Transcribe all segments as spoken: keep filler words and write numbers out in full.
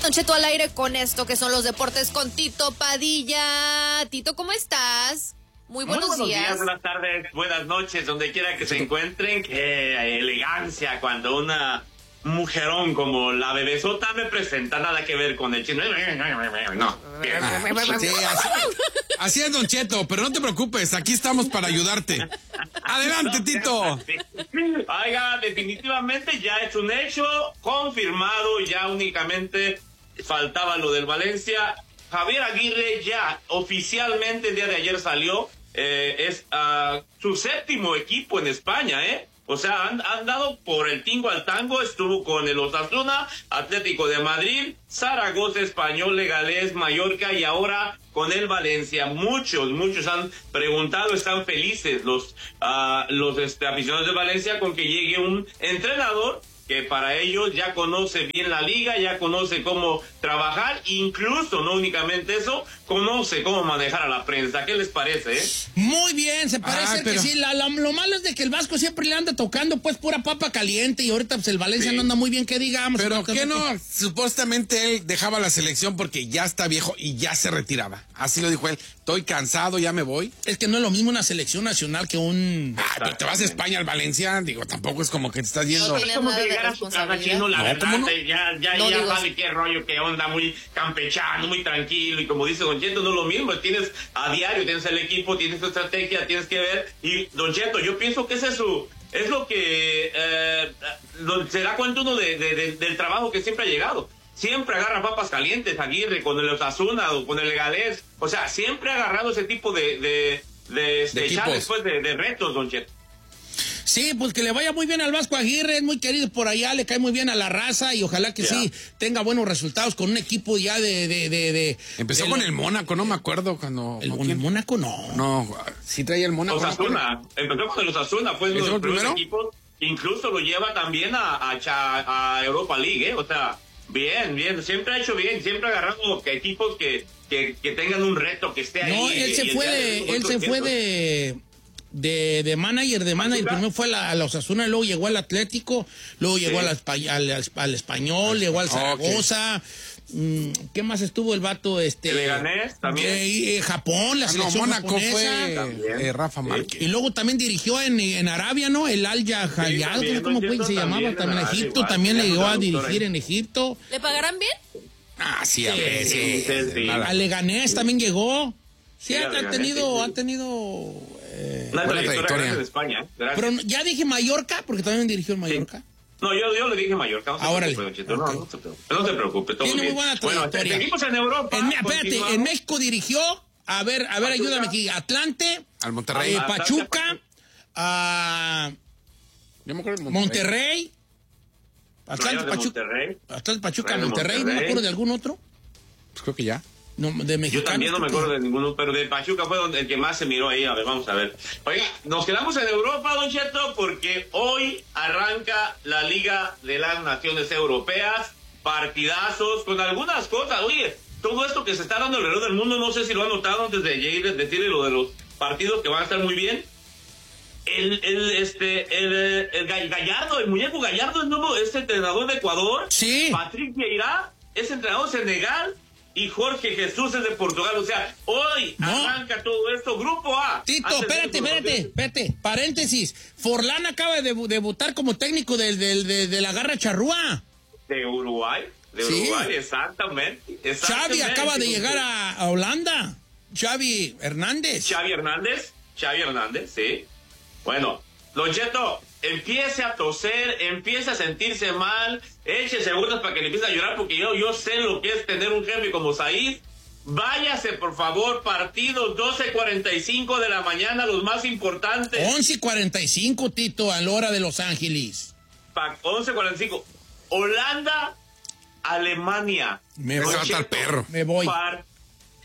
Don Cheto al aire con esto que son los deportes con Tito Padilla. Tito, ¿cómo estás? Muy buenos, Muy buenos días. días, buenas tardes, buenas noches, donde quiera que se encuentren. Qué elegancia cuando una mujerón como la bebesota me presenta, nada que ver con el chino. No. Sí, así, así es, Don Cheto, pero no te preocupes, aquí estamos para ayudarte. Adelante, Tito. Oiga, definitivamente ya es un hecho confirmado, ya únicamente faltaba lo del Valencia. Javier Aguirre ya oficialmente el día de ayer salió, eh, es uh, su séptimo equipo en España, ¿eh? O sea, han, han dado por el tingo al tango, estuvo con el Osasuna, Atlético de Madrid, Zaragoza, Español, Leganés, Mallorca y ahora con el Valencia. Muchos, muchos han preguntado, están felices los, uh, los este, aficionados de Valencia con que llegue un entrenador que para ellos ya conoce bien la liga, ya conoce cómo trabajar, incluso, no únicamente eso, conoce cómo manejar a la prensa. ¿Qué les parece, eh? Muy bien, se parece ah, pero... que sí. La, la, lo malo es de que el Vasco siempre le anda tocando pues pura papa caliente y ahorita pues el Valencia sí. no anda muy bien, que digamos. Pero que no, que... supuestamente él dejaba la selección porque ya está viejo y ya se retiraba. Así lo dijo él. Estoy cansado, ya me voy. Es que no es lo mismo una selección nacional que un... Ah, pero te vas a España, al Valencia, digo, tampoco es como que te estás yendo... No, es como que llegar a su casa chino, la no, verdad, no? ya, ya, no, ya digo, sabe qué rollo, qué onda, muy campechano, muy tranquilo, y como dice Don Cheto, no es lo mismo, tienes a diario, tienes el equipo, tienes tu estrategia, tienes que ver, y Don Cheto, yo pienso que ese es su... es lo que eh, se da cuenta uno de, de, de, del trabajo que siempre ha llegado. Siempre agarra papas calientes, Aguirre, con el Osasuna o con el Leganés. O sea, siempre ha agarrado ese tipo de, de, de, de, de, después de, de retos, Don Cheto. Sí, pues que le vaya muy bien al Vasco Aguirre, es muy querido por allá, le cae muy bien a la raza y ojalá que yeah. sí tenga buenos resultados con un equipo ya de... de, de, de Empezó de con lo... el Mónaco, no me acuerdo cuando... ¿El, ¿El Mónaco? No. No, sí traía el Mónaco. Osasuna, ¿no? Empezó con el Osasuna, fue uno de los primeros equipos, incluso lo lleva también a, a, a Europa League, ¿eh? O sea... Bien, bien, siempre ha hecho bien, siempre ha agarrado equipos que, que, que tengan un reto, que esté ahí. No, él se fue de, él se fue de, de, de manager, de manager, primero fue a la, a la Osasuna, luego llegó al Atlético, luego llegó sí. al, al, al Español, llegó al Zaragoza. Okay. ¿Qué más estuvo el vato? Este, el Leganés también. Eh, eh, Japón, la selección ah, no, Mónaco japonesa. fue eh, Rafa Márquez. Y luego también dirigió en, en Arabia, ¿no? El Al Jayad, sí, ¿cómo fue? Se llamaba también en Egipto, igual, también le llegó a dirigir en Egipto. ¿Le pagarán bien? Ah, sí, a ver, sí. sí, sí, sí. A Leganés también llegó. Sí, sí ha, ha tenido, sí. ha tenido eh, una trayectoria en España. Gracias. Pero ya dije Mallorca, porque también dirigió en Mallorca. Sí. No, yo, yo le dije Mallorca. No Ahora no, no, se preocupe, no se preocupe. Todo Tiene bien. muy buena trayectoria. Bueno, equipos en Europa. En, espérate, en México dirigió, a ver, a ver, ayúdame aquí, Atlante, al Monterrey, eh, Pachuca, a yo me acuerdo de Monterrey, Monterrey Atlante, no, Pachuca, Monterrey. Atlante, Pachuca, Monterrey, Monterrey, no me acuerdo de algún otro. Pues creo que ya. No, de Yo también no me acuerdo de ninguno, pero de Pachuca fue donde, el que más se miró ahí. A ver, vamos a ver. Oiga, nos quedamos en Europa, Don Cheto, porque hoy arranca la Liga de las Naciones Europeas, partidazos, con algunas cosas. Oye, todo esto que se está dando alrededor del mundo, no sé si lo han notado antes de llegar, decirle lo de los partidos que van a estar muy bien. El, el, este, el, el Gallardo, el muñeco Gallardo es nuevo, es entrenador de Ecuador. Sí. Patrick Vieira es entrenador de Senegal. Y Jorge Jesús es de Portugal, o sea, hoy no. arranca todo esto, Grupo A. Tito, espérate, espérate, espérate, paréntesis. Forlán acaba de debutar como técnico de, de, de, de la Garra Charrúa. De Uruguay, de sí. Uruguay, exactamente, exactamente. Xavi acaba de llegar a, a Holanda, Xavi Hernández. Xavi Hernández, Xavi Hernández, sí. Bueno, Don Cheto, empiece a toser, empiece a sentirse mal, échese burlas para que le empiece a llorar, porque yo, yo sé lo que es tener un jefe como Said. Váyase, por favor, partidos doce cuarenta y cinco de la mañana, los más importantes. once cuarenta y cinco, Tito, a la hora de Los Ángeles. Pa- once cuarenta y cinco. Holanda, Alemania. Me va a el perro. Me voy. Par-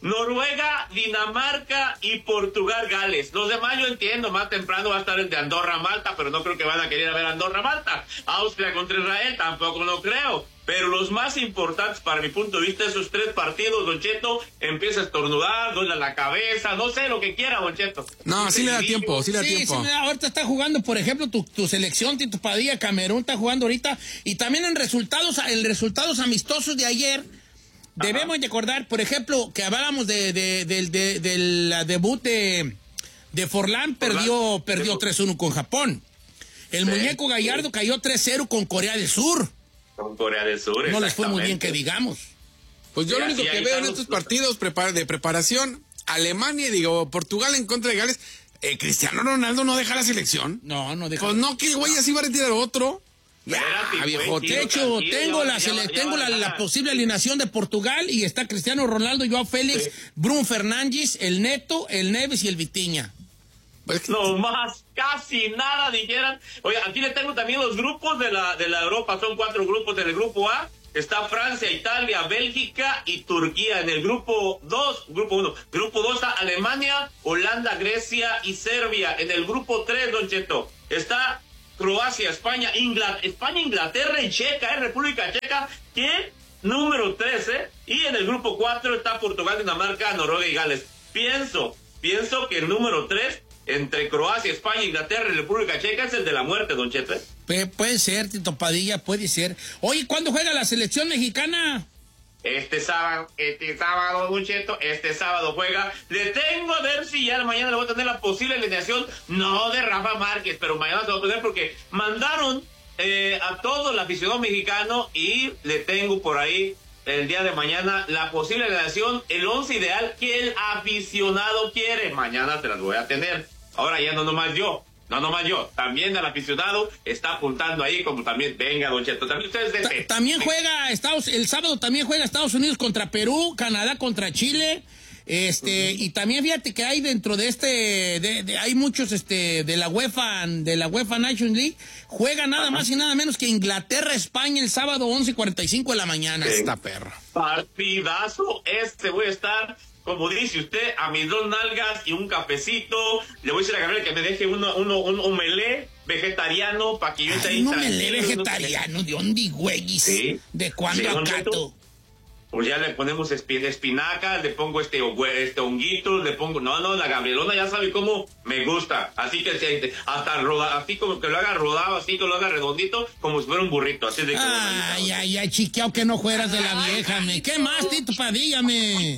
Noruega, Dinamarca y Portugal, Gales. Los demás yo entiendo, más temprano va a estar el de Andorra, Malta, pero no creo que van a querer ver Andorra, Malta. Austria contra Israel, tampoco no creo. Pero los más importantes para mi punto de vista, esos tres partidos, Don Cheto, empieza a estornudar, duele la cabeza, no sé, lo que quiera, Don Cheto. No, sí le da tiempo, sí le da sí, tiempo. Sí, ahorita está jugando, por ejemplo, tu, tu selección, Tito Padilla, Camerún está jugando ahorita. Y también en resultados, en resultados amistosos de ayer, debemos de acordar, por ejemplo, que hablábamos de, de, de, de, de la debut de, de Forlán, perdió, perdió tres uno con Japón. El sí, muñeco Gallardo sí. cayó tres cero con Corea del Sur. Con Corea del Sur, no les fue muy bien que digamos. Pues yo sí, lo único que veo en estos partidos de preparación, Alemania, digo, Portugal en contra de Gales, eh, Cristiano Ronaldo no deja la selección. No, no deja. Pues no, que güey así va a retirar otro. Ya, viejo. De hecho, tengo, la, ya, tengo ya, la, la posible alineación de Portugal y está Cristiano Ronaldo, Joao Félix, sí. Bruno Fernández, el Neto, el Neves y el Vitinha. Pues no más, casi nada dijeran. Oye, aquí le tengo también los grupos de la de la Europa, son cuatro grupos. En el grupo A está Francia, Italia, Bélgica y Turquía. En el grupo dos, grupo uno, grupo dos está Alemania, Holanda, Grecia y Serbia. En el grupo tres, Don Cheto, está Croacia, España, Inglaterra, España, Inglaterra y Checa, ¿eh? República Checa, que número trece. Y en el grupo cuatro está Portugal, Dinamarca, Noruega y Gales. Pienso, pienso que el número tres entre Croacia, España, Inglaterra y República Checa es el de la muerte, Don Cheto. Pu- puede ser, Tito Padilla, puede ser. Oye, ¿cuándo juega la selección mexicana? Este sábado, este sábado, Don Cheto, este sábado juega. Le tengo a ver si ya mañana le voy a tener la posible alineación, no de Rafa Márquez, pero mañana se va a tener porque mandaron eh, a todo el aficionado mexicano y le tengo por ahí el día de mañana la posible alineación, el once ideal que el aficionado quiere. Mañana se las voy a tener. Ahora ya no nomás yo, no nomás yo, también el aficionado está apuntando ahí como también, venga, Don Cheto, también ustedes de Ta- También juega Estados, el sábado también juega Estados Unidos contra Perú, Canadá contra Chile, este, uh-huh. y también fíjate que hay dentro de este, de, de, hay muchos, este, de la UEFA, de la UEFA Nations League, juega nada uh-huh. más y nada menos que Inglaterra, España el sábado once cuarenta y cinco de la mañana. Sí. Esta perra. Partidazo, este voy a estar, como dice usted, a mis dos nalgas y un cafecito. Le voy a decir a Gabriel que me deje uno, uno, un omelé vegetariano para que yo esté ahí. Un omelé vegetariano, ¿de dónde, güey? Sí. ¿De cuándo sí, acato? Pues ya le ponemos espi- espinacas, le pongo este, este honguito, le pongo... No, no, la Gabrielona ya sabe cómo me gusta. Así que se, hasta roda, así como que lo haga rodado, así que lo haga redondito, como si fuera un burrito. Así de ay, ay, ay, chiqueado que no fueras de la vieja, me. ¿Qué más, Tito Padilla, me?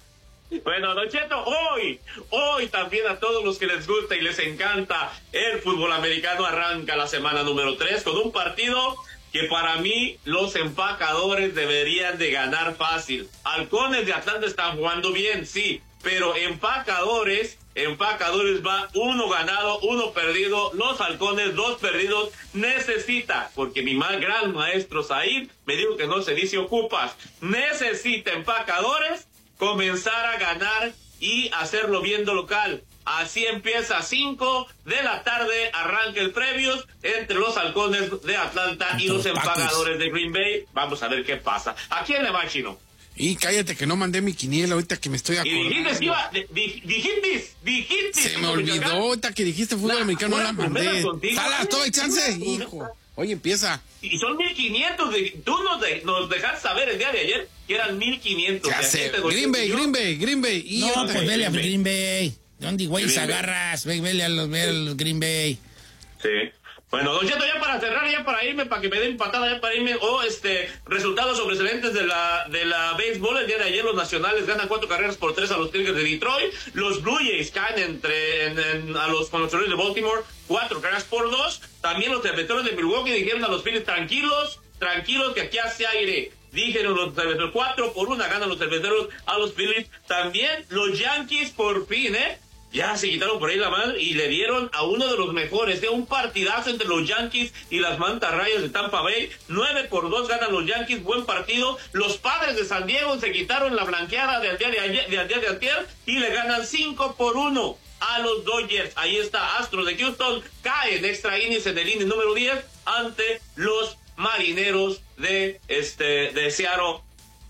Bueno, Don Cheto, hoy, hoy también a todos los que les gusta y les encanta el fútbol americano arranca la semana número tres con un partido que para mí los empacadores deberían de ganar fácil. Halcones de Atlanta están jugando bien, sí, pero empacadores, empacadores va uno ganado, uno perdido, los halcones dos perdidos, necesita, porque mi mal gran maestro Said me dijo que no se dice ocupas, necesita empacadores comenzar a ganar y hacerlo viendo local. Así empieza, cinco de la tarde, arranca el previos entre los halcones de Atlanta y los empacadores de Green Bay. Vamos a ver qué pasa. ¿A quién le va, Chino? Y cállate que no mandé mi quiniela ahorita que me estoy acordando. Y dijiste que iba, dijiste, dijiste. Se me olvidó ahorita que dijiste fútbol americano, no la mandé. ¡Salas, todo el chance! Hijo. Oye, empieza. Y son mil quinientos. De, tú nos, de, nos dejaste saber el día de ayer que eran mil quinientos. Ya sé. Green Bay, Green Bay, Green Bay. Y no, pues vele a Green Bay. ¿Dónde, güey, se agarras? Ve, vele a los, vele a los Green Bay. Sí. Bueno, Don Cheto, ya para cerrar, ya para irme, para que me den patada, ya para irme, o oh, este, resultados sobresalientes de la, de la béisbol. El día de ayer los nacionales ganan cuatro carreras por tres a los Tigres de Detroit. Los Blue Jays caen entre, en, en, a los conocedores de Baltimore, cuatro carreras por dos. También los cerveceros de Milwaukee dijeron a los Phillies, tranquilos, tranquilos que aquí hace aire. Dijeron los cerveceros, cuatro por una ganan los cerveceros a los Phillies. También los Yankees por fin, ¿eh? Ya se quitaron por ahí la mano y le dieron a uno de los mejores, ¿eh? Un partidazo entre los Yankees y las Mantarrayas de Tampa Bay. nueve por dos ganan los Yankees, buen partido. Los Padres de San Diego se quitaron la blanqueada de ayer de ayer, de ayer, de ayer y le ganan cinco por uno a los Dodgers. Ahí está, Astros de Houston cae en extra innings en el inning número diez ante los Marineros de este de Seattle.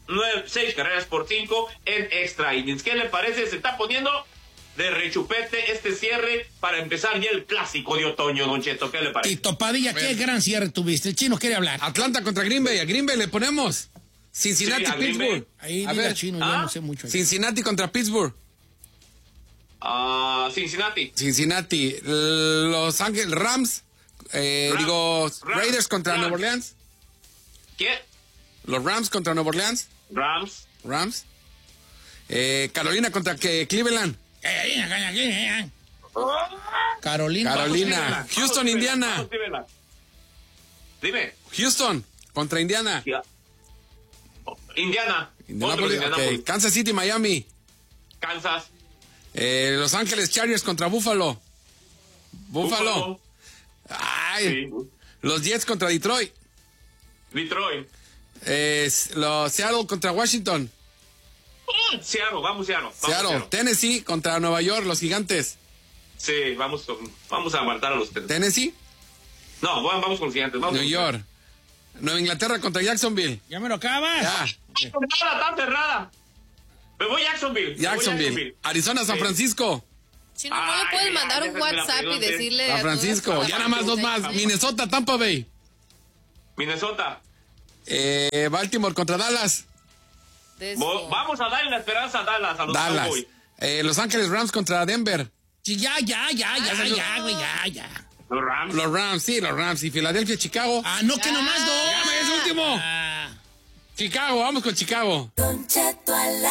nueve, seis carreras por cinco en extra innings. ¿Qué le parece? Se está poniendo de rechupete este cierre para empezar ya el clásico de otoño, Don Cheto. ¿Qué le parece? Tito Padilla, qué gran cierre tuviste. El Chino quiere hablar. Atlanta contra Green Bay. A Green Bay le ponemos Cincinnati, Sí, a Green Pittsburgh. Ahí, a diga, ver, Chino, yo ¿Ah? no sé mucho. Ahí. Cincinnati contra Pittsburgh. Ah, Cincinnati. Cincinnati. Los Ángeles Rams. Eh, Rams. digo, Rams. Raiders contra Rams. Nueva Orleans. ¿Qué? Los Rams contra Nueva Orleans. Rams. Rams. Eh, Carolina contra que Cleveland. Carolina. Carolina. Houston, Indiana. Vamos, Cleveland. Dime. Houston contra Indiana. Ya. Indiana. Otro Indianapolis, Indianapolis. ok. Kansas City, Miami. Kansas. Eh, Los Ángeles Chargers contra Buffalo. Buffalo. Ay. Sí. Los Jets contra Detroit. Detroit. Eh, los Seattle contra Washington. Seattle, vamos Seattle. Vamos Seattle. Seattle. Tennessee contra Nueva York, los Gigantes. Sí, vamos, con- vamos a aguantar a los tres. Tennessee, No, va- vamos con los gigantes. Vamos New con- York. Nueva Inglaterra contra Jacksonville. ¿Ya me lo acabas? Ya. Nada tan cerrada. Me voy a Jacksonville. Me voy a Jacksonville. Arizona, San Sí. Francisco. Chino, ¿no le Ay, puedes ya, mandar ya un se me la WhatsApp y pregunté. decirle San a Francisco. todas Ya las nada más dos personas más. que- Minnesota, Tampa Bay. Minnesota. Eh, Baltimore contra Dallas. De eso. Vo- Vamos a darle la esperanza a Dallas, a los Dallas. Cowboys. Eh, Los Ángeles Rams contra Denver. Sí, ya, ya, ya, ya, ya, güey, ya, ya. Los Rams. Los Rams, sí, los Rams. Y Filadelfia, Chicago. Ah, no, que nomás dos. Ya, me es último. Ah. Chicago, vamos con Chicago. Don Cheto al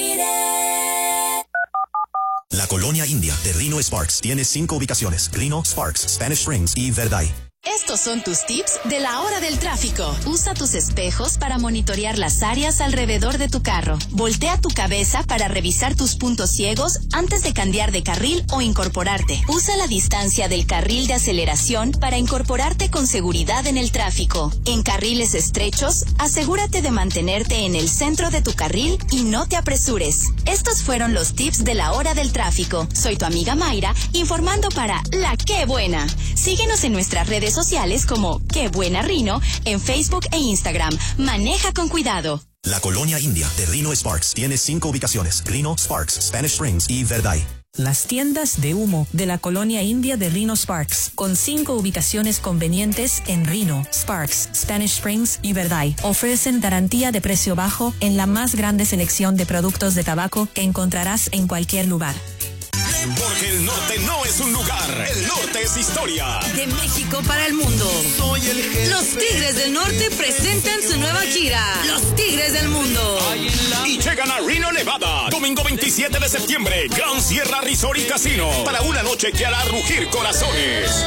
aire. La colonia india de Reno Sparks tiene cinco ubicaciones: Reno, Sparks, Spanish Springs y Verday. Estos son tus tips de la hora del tráfico. Usa tus espejos para monitorear las áreas alrededor de tu carro. Voltea tu cabeza para revisar tus puntos ciegos antes de cambiar de carril o incorporarte. Usa la distancia del carril de aceleración para incorporarte con seguridad en el tráfico. En carriles estrechos, asegúrate de mantenerte en el centro de tu carril y no te apresures. Estos fueron los tips de la hora del tráfico. Soy tu amiga Mayra, informando para La Qué Buena. Síguenos en nuestras redes sociales como Qué Buena Rino en Facebook e Instagram. Maneja con cuidado. La colonia india de Reno Sparks tiene cinco ubicaciones: Reno, Sparks, Spanish Springs y Verday. Las tiendas de humo de la colonia india de Reno Sparks, con cinco ubicaciones convenientes en Reno, Sparks, Spanish Springs y Verday, ofrecen garantía de precio bajo en la más grande selección de productos de tabaco que encontrarás en cualquier lugar. Porque el norte no es un lugar, el norte es historia. De México para el mundo. Soy el jefe. Los Tigres del Norte presentan su nueva gira. Los Tigres del Mundo. Y llegan a Reno, Nevada. Domingo veintisiete de septiembre. Gran Sierra Resort y Casino. Para una noche que hará rugir corazones.